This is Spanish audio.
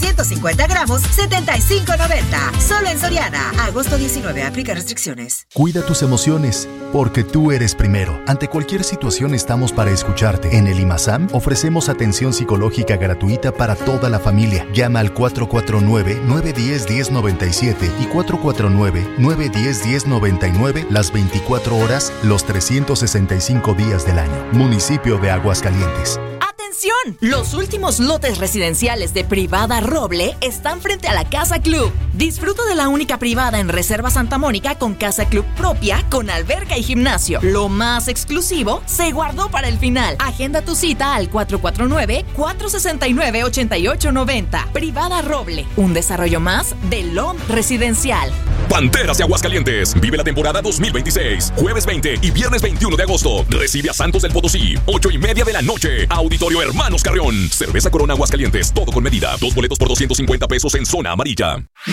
250 gramos, $75.90. Solo en Soriana. Agosto 19. Aplica restricciones. Cuida tus emociones, porque tú eres primero. Ante cualquier situación estamos para escucharte. En el IMASAM ofrecemos atención psicológica gratuita para toda la familia. Llama al 449-910-1097 y 449-910-1099 las 24 horas, los 365 días del año. Municipio de Aguascalientes. ¡Atención! Los últimos lotes residenciales de Privada Roble están frente a la Casa Club. Disfruta de la única privada en Reserva Santa Mónica con casa club propia, con alberca y gimnasio. Lo más exclusivo se guardó para el final. Agenda tu cita al 449-469-8890. Privada Roble, un desarrollo más de LOM Residencial. Panteras de Aguascalientes. Vive la temporada 2026. Jueves 20 y viernes 21 de agosto. Recibe a Santos del Potosí. 8:30 de la noche. Auditorio Hermanos Carrión. Cerveza Corona Aguascalientes. Todo con medida. 2 boletos por $250 en zona amarilla.